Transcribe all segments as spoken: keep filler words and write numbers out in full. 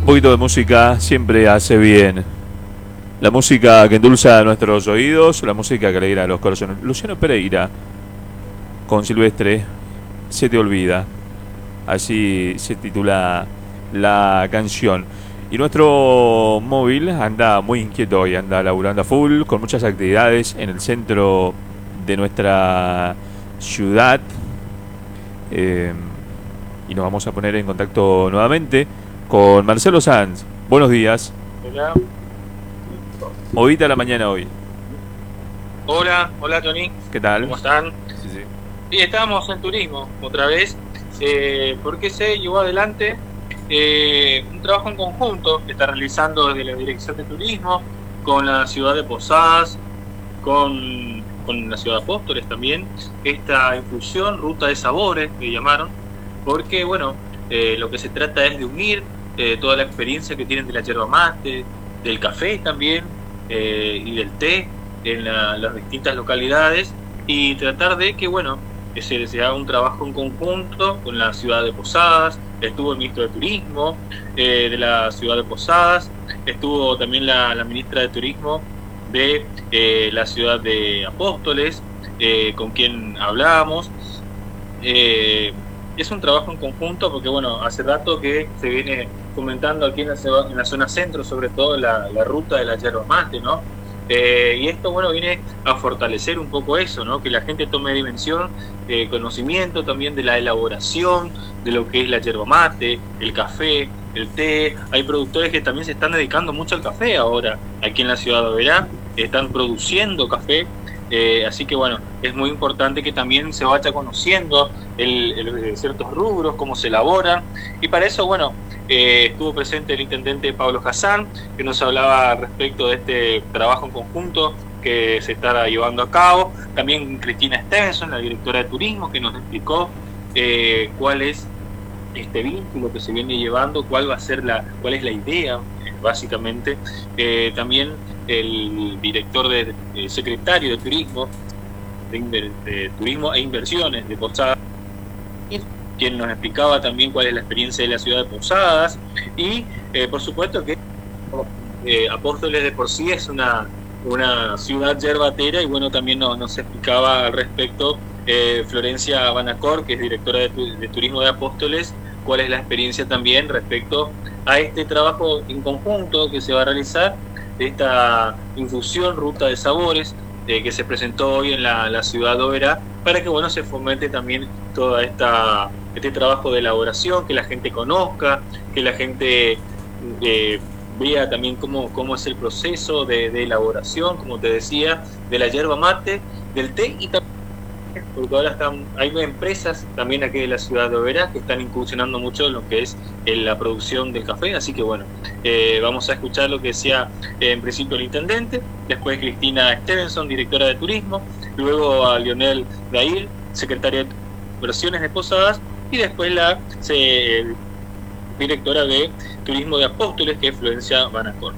poquito de música siempre hace bien. La música que endulza nuestros oídos, la música que alegra los corazones. Luciano Pereira, con Silvestre, Se te olvida. Así se titula la canción. Y nuestro móvil anda muy inquieto hoy, anda laburando a full, con muchas actividades en el centro de nuestra ciudad. Eh, y nos vamos a poner en contacto nuevamente con Marcelo Sanz. Buenos días. Hola. Movita a la mañana hoy. Hola, hola Tony. ¿Qué tal? ¿Cómo están? Sí, sí. Sí, estábamos en turismo otra vez, eh, porque se llevó adelante eh, un trabajo en conjunto que está realizando desde la Dirección de Turismo con la ciudad de Posadas, con, con la ciudad de Apóstoles también, esta infusión, ruta de sabores que llamaron, porque bueno, eh, lo que se trata es de unir eh, toda la experiencia que tienen de la yerba mate, del café también eh, y del té en la, las distintas localidades, y tratar de que bueno, que se, se haga un trabajo en conjunto con la ciudad de Posadas. Estuvo el ministro de Turismo eh, de la ciudad de Posadas, estuvo también la, la ministra de Turismo de eh, la ciudad de Apóstoles, eh, con quien hablábamos. Eh, es un trabajo en conjunto porque bueno, hace rato que se viene comentando aquí en la, en la zona centro, sobre todo la, la ruta de la yerba mate, ¿no? Eh, y esto bueno viene a fortalecer un poco eso, ¿no? Que la gente tome dimensión, eh, conocimiento también de la elaboración de lo que es la yerba mate, el café, el té. Hay productores que también se están dedicando mucho al café ahora aquí en la ciudad de Oberá, están produciendo café, eh, así que bueno, es muy importante que también se vaya conociendo el, el, ciertos rubros, cómo se elaboran, y para eso bueno, Eh, estuvo presente el intendente Pablo Hassan, que nos hablaba respecto de este trabajo en conjunto que se está llevando a cabo. También Cristina Stevenson, la directora de turismo, que nos explicó eh, cuál es este vínculo que se viene llevando, cuál va a ser la, cuál es la idea, básicamente. Eh, también el director de, de secretario de turismo, de, de, de turismo e inversiones de Posadas, quien nos explicaba también cuál es la experiencia de la ciudad de Posadas, y eh, por supuesto que eh, Apóstoles de por sí es una, una ciudad yerbatera, y bueno, también nos, nos explicaba al respecto eh, Florencia Banacor, que es directora de, de Turismo de Apóstoles, cuál es la experiencia también respecto a este trabajo en conjunto que se va a realizar, de esta infusión, ruta de sabores, eh, que se presentó hoy en la, la ciudad de Oberá, para que bueno, se fomente también toda esta este trabajo de elaboración, que la gente conozca, que la gente eh, vea también cómo, cómo es el proceso de, de elaboración, como te decía, de la yerba mate, del té, y también porque ahora están, hay empresas también aquí de la ciudad de Oberá que están incursionando mucho en lo que es en la producción del café, así que bueno, eh, vamos a escuchar lo que decía eh, en principio el intendente, después Cristina Stevenson, directora de turismo, luego a Lionel Dail, secretaria de Inversiones de Posadas, y después la se, directora de Turismo de Apóstoles, que es Florencia Banacor.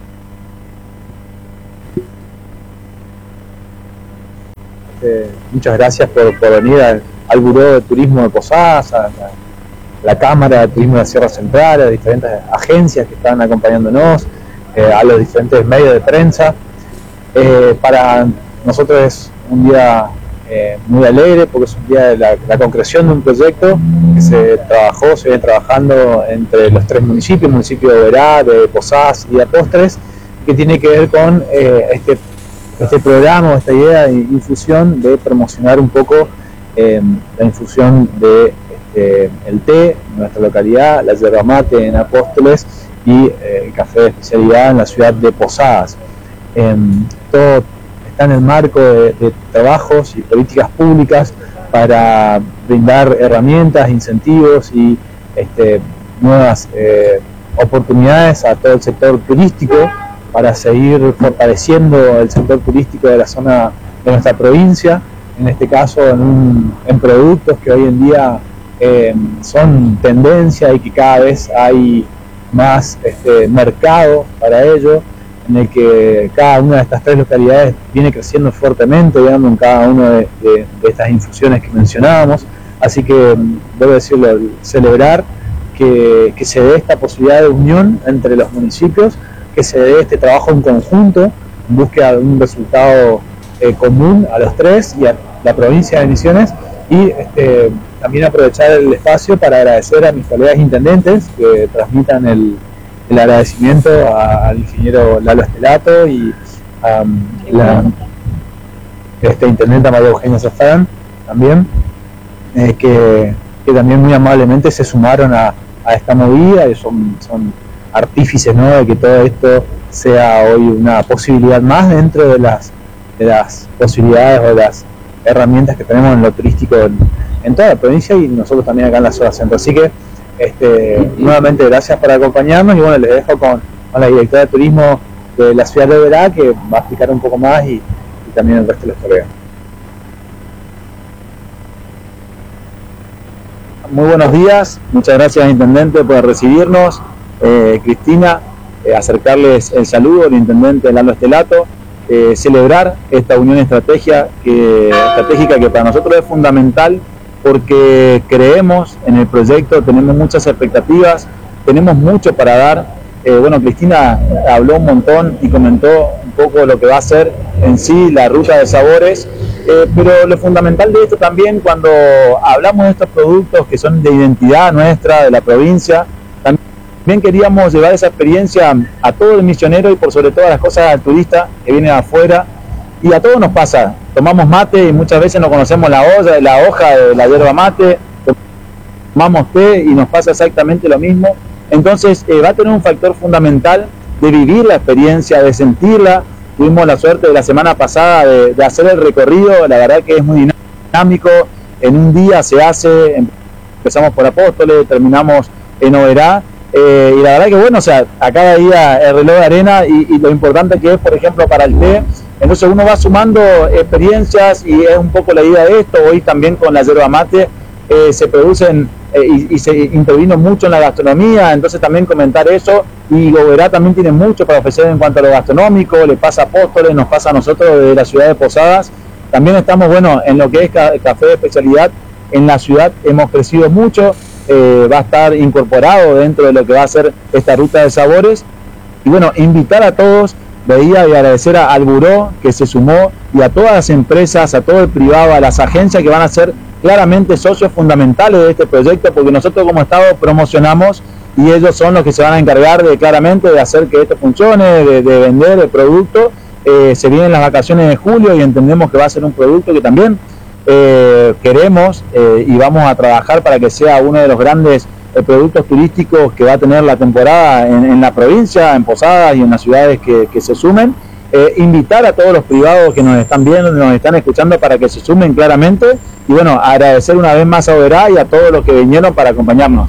Eh, muchas gracias por, por venir al, al Buró de Turismo de Posadas, a la, la Cámara de Turismo de la Sierra Central, a las diferentes agencias que están acompañándonos, eh, a los diferentes medios de prensa. Eh, para nosotros es un día eh, muy alegre porque es un día de la, la concreción de un proyecto que se trabajó, se viene trabajando entre los tres municipios, el municipio de Oberá, de Posadas y de Apóstoles, que tiene que ver con eh, este este programa, esta idea de infusión, de promocionar un poco eh, la infusión de este, el té en nuestra localidad, la yerba mate en Apóstoles y eh, el café de especialidad en la ciudad de Posadas. Eh, todo está en el marco de, de trabajos y políticas públicas para brindar herramientas, incentivos y este, nuevas eh, oportunidades a todo el sector turístico, para seguir fortaleciendo el sector turístico de la zona de nuestra provincia, en este caso en, un, en productos que hoy en día eh, son tendencia y que cada vez hay más este, mercado para ello, en el que cada una de estas tres localidades viene creciendo fuertemente, digamos, en cada una de, de, de estas infusiones que mencionábamos. Así que debo decirlo, celebrar que, que se dé esta posibilidad de unión entre los municipios, que se dé este trabajo en conjunto en búsqueda de un resultado eh, común a los tres y a la provincia de Misiones, y este, también aprovechar el espacio para agradecer a mis colegas intendentes que transmitan el, el agradecimiento a, al ingeniero Lalo Estelato y a um, la este, intendente María Eugenia Zafran también, eh, que, que también muy amablemente se sumaron a, a esta movida y son, son artífices, ¿no?, de que todo esto sea hoy una posibilidad más dentro de las, de las posibilidades o de las herramientas que tenemos en lo turístico en, en toda la provincia y nosotros también acá en la zona centro. Así que este, nuevamente gracias por acompañarnos y bueno, les dejo con, con la directora de turismo de la ciudad de Oberá, que va a explicar un poco más y, y también el resto de los colegas. Muy buenos días, muchas gracias intendente por recibirnos. Eh, Cristina, eh, acercarles el saludo al intendente Lalo Estelato, eh, celebrar esta unión estrategia que, estratégica que para nosotros es fundamental porque creemos en el proyecto, tenemos muchas expectativas, tenemos mucho para dar. Eh, bueno, Cristina habló un montón y comentó un poco lo que va a ser en sí la ruta de sabores, eh, pero lo fundamental de esto también, cuando hablamos de estos productos que son de identidad nuestra, de la provincia, también queríamos llevar esa experiencia a todo el misionero y por sobre todas las cosas al turista que viene de afuera. Y a todos nos pasa, tomamos mate y muchas veces no conocemos la olla, la hoja de la yerba mate, tomamos té y nos pasa exactamente lo mismo. Entonces eh, va a tener un factor fundamental de vivir la experiencia, de sentirla. Tuvimos la suerte de la semana pasada de, de hacer el recorrido, la verdad que es muy dinámico, en un día se hace, empezamos por Apóstoles, terminamos en Oberá. Eh, y la verdad que bueno, o sea, a cada día el reloj de arena y, y lo importante que es, por ejemplo, para el té. Entonces uno va sumando experiencias y es un poco la idea de esto. Hoy también con la yerba mate eh, se producen eh, y, y se intervino mucho en la gastronomía, entonces también comentar eso. Y Oberá también tiene mucho para ofrecer en cuanto a lo gastronómico, le pasa a Apóstoles, nos pasa a nosotros de la ciudad de Posadas. También estamos, bueno, en lo que es ca café de especialidad. En la ciudad hemos crecido mucho. Eh, va a estar incorporado dentro de lo que va a ser esta ruta de sabores y bueno, invitar a todos, veía y agradecer a, al buró que se sumó y a todas las empresas, a todo el privado, a las agencias que van a ser claramente socios fundamentales de este proyecto, porque nosotros como Estado promocionamos y ellos son los que se van a encargar de claramente de hacer que esto funcione, de, de vender el producto. Eh, se vienen las vacaciones de julio y entendemos que va a ser un producto que también Eh, queremos eh, y vamos a trabajar para que sea uno de los grandes eh, productos turísticos que va a tener la temporada en, en la provincia, en Posadas y en las ciudades que, que se sumen. Eh, invitar a todos los privados que nos están viendo, nos están escuchando para que se sumen claramente y bueno, agradecer una vez más a Oberá y a todos los que vinieron para acompañarnos.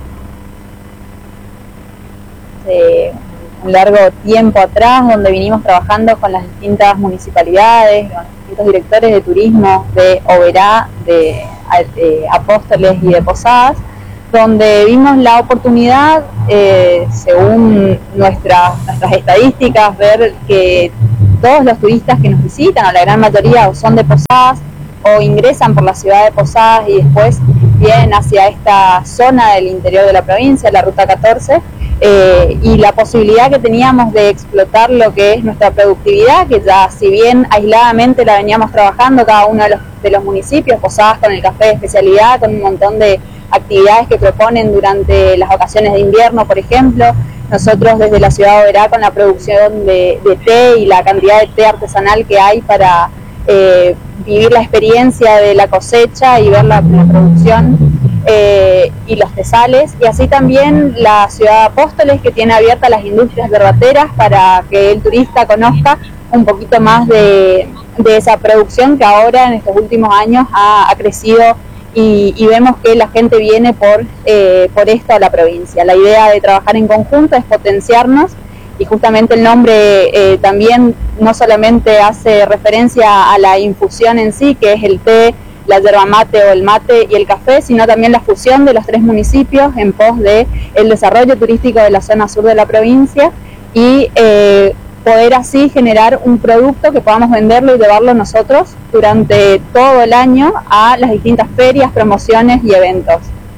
Eh, un largo tiempo atrás, donde vinimos trabajando con las distintas municipalidades, con los distintos directores de turismo de Oberá, de, de Apóstoles y de Posadas, donde vimos la oportunidad, eh, según nuestras, nuestras estadísticas, ver que todos los turistas que nos visitan, o la gran mayoría, o son de Posadas, o ingresan por la ciudad de Posadas y después vienen hacia esta zona del interior de la provincia, la Ruta catorce, eh, y la posibilidad que teníamos de explotar lo que es nuestra productividad, que ya si bien aisladamente la veníamos trabajando cada uno de los, de los municipios, Posadas con el café de especialidad, con un montón de actividades que proponen durante las vacaciones de invierno, por ejemplo. Nosotros desde la ciudad de Oberá con la producción de, de té y la cantidad de té artesanal que hay para eh, vivir la experiencia de la cosecha y ver la, la producción eh, y los tesales, y así también la ciudad de Apóstoles, que tiene abiertas las industrias yerbateras para que el turista conozca un poquito más de, de esa producción que ahora en estos últimos años ha, ha crecido. Y, y vemos que la gente viene por, eh, por esto a la provincia. La idea de trabajar en conjunto es potenciarnos, y justamente el nombre eh, también no solamente hace referencia a la infusión en sí, que es el té, la yerba mate o el mate y el café, sino también la fusión de los tres municipios en pos de el desarrollo turístico de la zona sur de la provincia y eh, poder así generar un producto que podamos venderlo y llevarlo nosotros durante todo el año a las distintas ferias, promociones y eventos.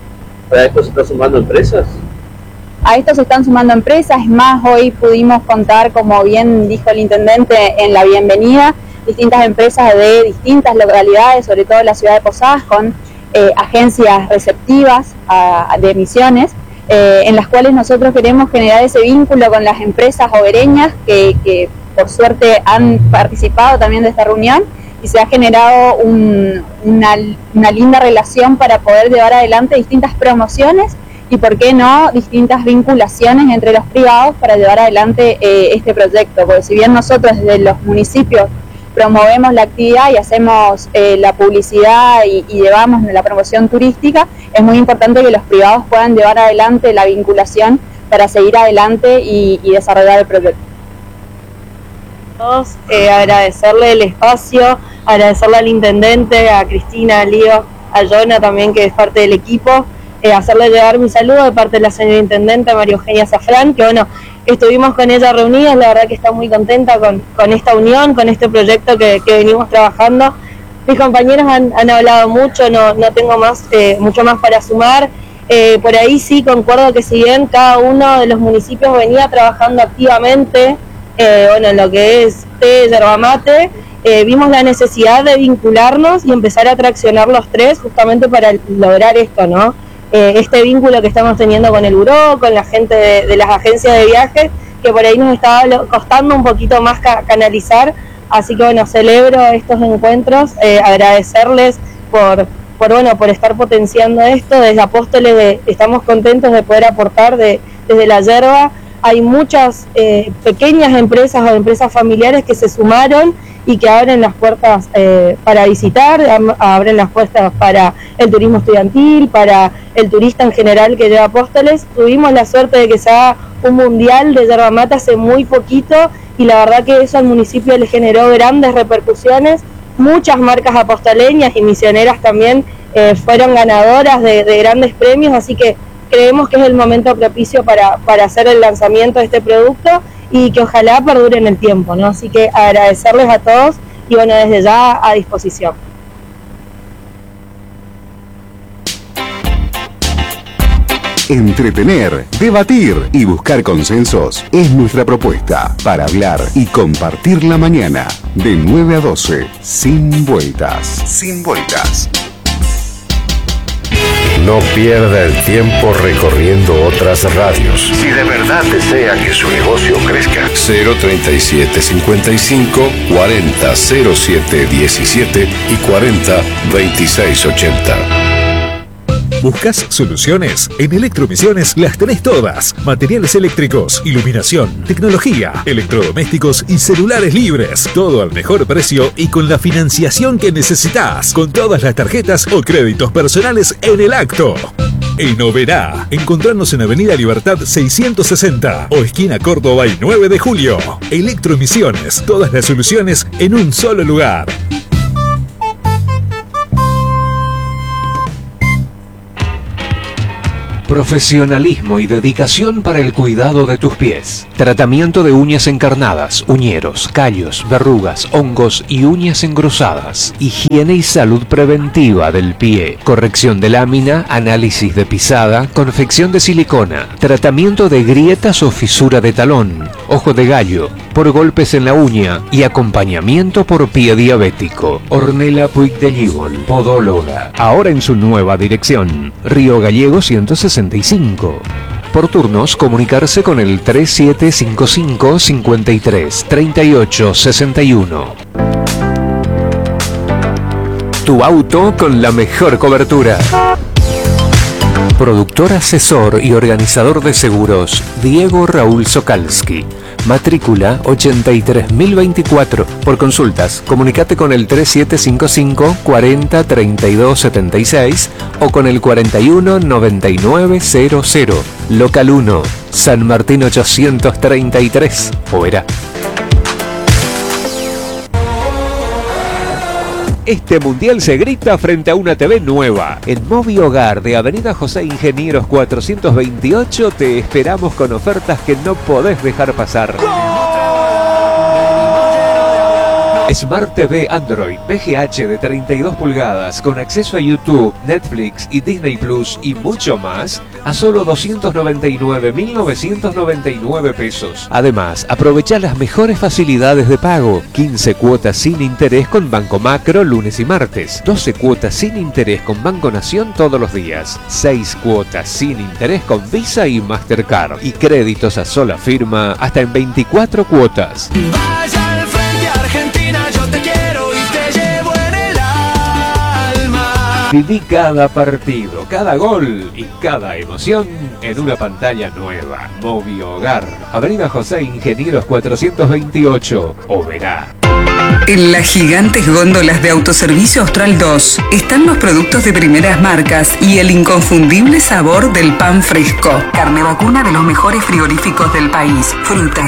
¿Para esto se están sumando empresas? A esto se están sumando empresas, es más, hoy pudimos contar, como bien dijo el intendente en la bienvenida, distintas empresas de distintas localidades, sobre todo en la ciudad de Posadas, con eh, agencias receptivas a, de emisiones, eh, en las cuales nosotros queremos generar ese vínculo con las empresas hogareñas que, que por suerte han participado también de esta reunión, y se ha generado un, una, una linda relación para poder llevar adelante distintas promociones y, por qué no, distintas vinculaciones entre los privados para llevar adelante eh, este proyecto, porque si bien nosotros desde los municipios promovemos la actividad y hacemos eh, la publicidad y, y llevamos la promoción turística, es muy importante que los privados puedan llevar adelante la vinculación para seguir adelante y, y desarrollar el proyecto. Eh, agradecerle el espacio, agradecerle al intendente, a Cristina, a Lío, a Jonah también, que es parte del equipo, eh, hacerle llegar mi saludo de parte de la señora intendente María Eugenia Zafrán, que bueno, estuvimos con ella reunidas, la verdad que está muy contenta con, con esta unión, con este proyecto que, que venimos trabajando. Mis compañeros han, han hablado mucho, no, no tengo más, eh, mucho más para sumar. Eh, por ahí sí concuerdo que si bien cada uno de los municipios venía trabajando activamente, eh, bueno, en lo que es té, yerba mate, eh, vimos la necesidad de vincularnos y empezar a traccionar los tres justamente para lograr esto, ¿no? Eh, este vínculo que estamos teniendo con el buró, con la gente de, de las agencias de viajes, que por ahí nos estaba lo, costando un poquito más ca canalizar, así que bueno, celebro estos encuentros, eh, agradecerles por, por, bueno, por estar potenciando esto. Desde Apóstoles de, estamos contentos de poder aportar de, desde la yerba. Hay muchas eh, pequeñas empresas o empresas familiares que se sumaron y que abren las puertas eh, para visitar, abren las puertas para el turismo estudiantil, para el turista en general que lleva Apóstoles. Tuvimos la suerte de que se haga un mundial de yerba mate hace muy poquito y la verdad que eso al municipio le generó grandes repercusiones. Muchas marcas apostoleñas y misioneras también eh, fueron ganadoras de, de grandes premios, así que creemos que es el momento propicio para, para hacer el lanzamiento de este producto y que ojalá perdure en el tiempo, ¿no? Así que agradecerles a todos y bueno, desde ya a disposición. Entretener, debatir y buscar consensos es nuestra propuesta para hablar y compartir la mañana de nueve a doce, sin vueltas. Sin vueltas. No pierda el tiempo recorriendo otras radios. Si de verdad desea que su negocio crezca. cero treinta y siete cincuenta y cinco cuarenta cero siete diecisiete y cuarenta veintiséis ochenta. ¿Buscas soluciones? En Electromisiones las tenés todas. Materiales eléctricos, iluminación, tecnología, electrodomésticos y celulares libres. Todo al mejor precio y con la financiación que necesitas. Con todas las tarjetas o créditos personales en el acto. En Oberá, encontrarnos en Avenida Libertad seiscientos sesenta o esquina Córdoba y nueve de julio. Electromisiones, todas las soluciones en un solo lugar. Profesionalismo y dedicación para el cuidado de tus pies. Tratamiento de uñas encarnadas, uñeros, callos, verrugas, hongos y uñas engrosadas. Higiene y salud preventiva del pie. Corrección de lámina, análisis de pisada, confección de silicona. Tratamiento de grietas o fisura de talón, ojo de gallo, por golpes en la uña y acompañamiento por pie diabético. Ornella Puig de Gibol, podóloga. Ahora en su nueva dirección. Río Gallego ciento sesenta y cinco. Por turnos, comunicarse con el tres siete cinco cinco cincuenta y tres treinta y ocho sesenta y uno. Tu auto con la mejor cobertura. Productor, asesor y organizador de seguros, Diego Raúl Sokalski. Matrícula ochenta y tres mil veinticuatro. Por consultas, comunicate con el tres siete cinco cinco cuarenta treinta y dos setenta y seis o con el cuarenta y uno noventa y nueve cero cero. Local uno, San Martín ochocientos treinta y tres, Oberá. Este mundial se grita frente a una T V nueva. En Movi Hogar de Avenida José Ingenieros cuatrocientos veintiocho te esperamos con ofertas que no podés dejar pasar. Smart T V Android V G H de treinta y dos pulgadas con acceso a YouTube, Netflix y Disney Plus y mucho más a solo doscientos noventa y nueve mil novecientos noventa y nueve pesos. Además, aprovecha las mejores facilidades de pago. quince cuotas sin interés con Banco Macro lunes y martes. doce cuotas sin interés con Banco Nación todos los días. seis cuotas sin interés con Visa y Mastercard. Y créditos a sola firma hasta en veinticuatro cuotas. Vaya al frente Argentina, yo te quiero y te llevo en el alma. Viví cada partido, cada gol y cada emoción en una pantalla nueva. Movio Hogar, Avenida José Ingenieros cuatrocientos veintiocho, Oberá. En las gigantes góndolas de Autoservicio Austral dos están los productos de primeras marcas y el inconfundible sabor del pan fresco. Carne vacuna de los mejores frigoríficos del país. Frutas,